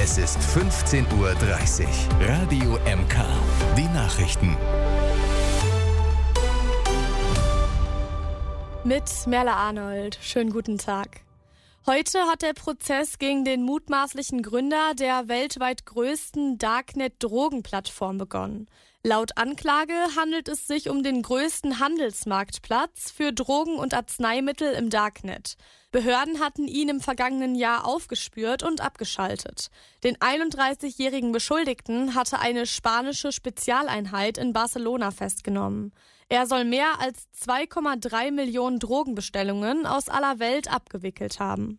Es ist 15:30 Uhr. Radio MK. Die Nachrichten. Mit Merle Arnold. Schönen guten Tag. Heute hat der Prozess gegen den mutmaßlichen Gründer der weltweit größten Darknet-Drogenplattform begonnen. Laut Anklage handelt es sich um den größten Handelsmarktplatz für Drogen und Arzneimittel im Darknet. Behörden hatten ihn im vergangenen Jahr aufgespürt und abgeschaltet. Den 31-jährigen Beschuldigten hatte eine spanische Spezialeinheit in Barcelona festgenommen. Er soll mehr als 2,3 Millionen Drogenbestellungen aus aller Welt abgewickelt haben.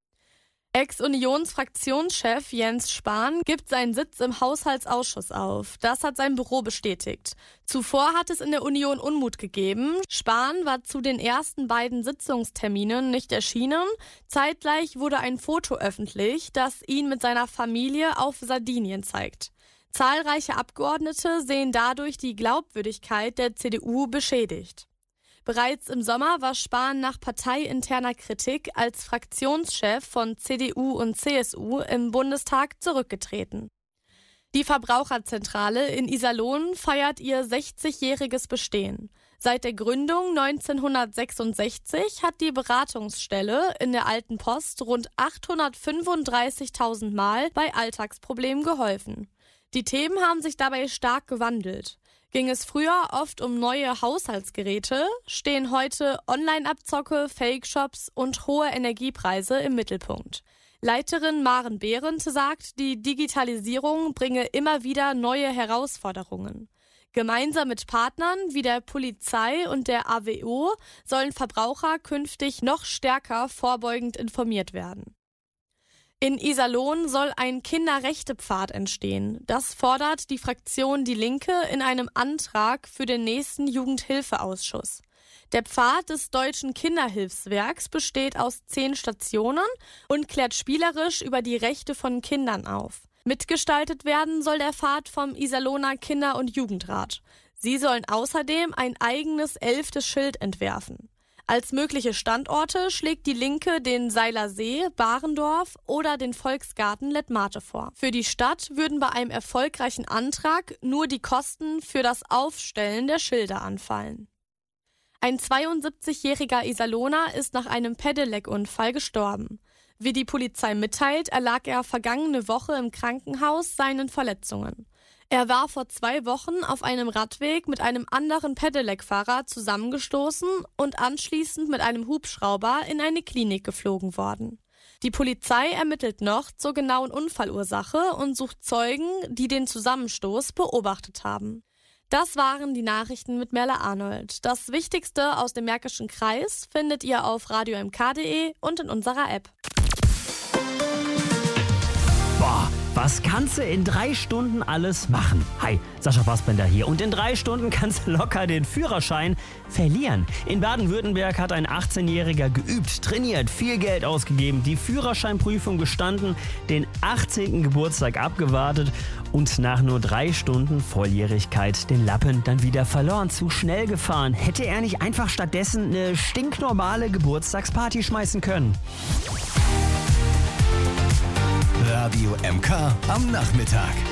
Ex-Unions-Fraktionschef Jens Spahn gibt seinen Sitz im Haushaltsausschuss auf. Das hat sein Büro bestätigt. Zuvor hat es in der Union Unmut gegeben. Spahn war zu den ersten beiden Sitzungsterminen nicht erschienen. Zeitgleich wurde ein Foto öffentlich, das ihn mit seiner Familie auf Sardinien zeigt. Zahlreiche Abgeordnete sehen dadurch die Glaubwürdigkeit der CDU beschädigt. Bereits im Sommer war Spahn nach parteiinterner Kritik als Fraktionschef von CDU und CSU im Bundestag zurückgetreten. Die Verbraucherzentrale in Iserlohn feiert ihr 60-jähriges Bestehen. Seit der Gründung 1966 hat die Beratungsstelle in der Alten Post rund 835.000 Mal bei Alltagsproblemen geholfen. Die Themen haben sich dabei stark gewandelt. Ging es früher oft um neue Haushaltsgeräte, stehen heute Online-Abzocke, Fake-Shops und hohe Energiepreise im Mittelpunkt. Leiterin Maren Behrendt sagt, die Digitalisierung bringe immer wieder neue Herausforderungen. Gemeinsam mit Partnern wie der Polizei und der AWO sollen Verbraucher künftig noch stärker vorbeugend informiert werden. In Iserlohn soll ein Kinderrechtepfad entstehen. Das fordert die Fraktion Die Linke in einem Antrag für den nächsten Jugendhilfeausschuss. Der Pfad des Deutschen Kinderhilfswerks besteht aus 10 Stationen und klärt spielerisch über die Rechte von Kindern auf. Mitgestaltet werden soll der Pfad vom Iserlohner Kinder- und Jugendrat. Sie sollen außerdem ein eigenes 11. Schild entwerfen. Als mögliche Standorte schlägt die Linke den Seiler See, Barendorf oder den Volksgarten Lettmate vor. Für die Stadt würden bei einem erfolgreichen Antrag nur die Kosten für das Aufstellen der Schilder anfallen. Ein 72-jähriger Iserlohner ist nach einem Pedelec-Unfall gestorben. Wie die Polizei mitteilt, erlag er vergangene Woche im Krankenhaus seinen Verletzungen. Er war vor 2 Wochen auf einem Radweg mit einem anderen Pedelec-Fahrer zusammengestoßen und anschließend mit einem Hubschrauber in eine Klinik geflogen worden. Die Polizei ermittelt noch zur genauen Unfallursache und sucht Zeugen, die den Zusammenstoß beobachtet haben. Das waren die Nachrichten mit Merle Arnold. Das Wichtigste aus dem Märkischen Kreis findet ihr auf radiomk.de und in unserer App. Boah, was kannst du in 3 Stunden alles machen? Hi, Sascha Fassbender hier. Und in 3 Stunden kannst du locker den Führerschein verlieren. In Baden-Württemberg hat ein 18-Jähriger geübt, trainiert, viel Geld ausgegeben, die Führerscheinprüfung gestanden, den 18. Geburtstag abgewartet und nach nur 3 Stunden Volljährigkeit den Lappen dann wieder verloren. Zu schnell gefahren. Hätte er nicht einfach stattdessen eine stinknormale Geburtstagsparty schmeißen können? Radio MK am Nachmittag.